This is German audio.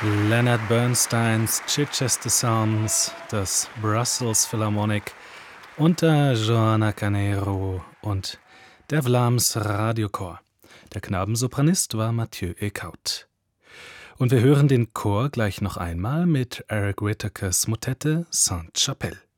Leonard Bernsteins Chichester Psalms, das Brussels Philharmonic unter Joanna Canero und der Vlaams Radiochor. Der Knabensopranist war Mathieu Eekhout. Und wir hören den Chor gleich noch einmal mit Eric Whittakers Motette Sainte-Chapelle.